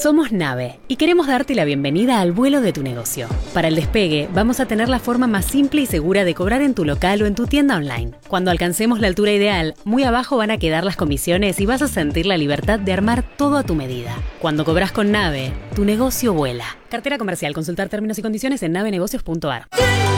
Somos Nave y queremos darte la bienvenida al vuelo de tu negocio. Para el despegue, vamos a tener la forma más simple y segura de cobrar en tu local o en tu tienda online. Cuando alcancemos la altura ideal, muy abajo van a quedar las comisiones y vas a sentir la libertad de armar todo a tu medida. Cuando cobras con Nave, tu negocio vuela. Cartera comercial. Consultar términos y condiciones en navenegocios.ar.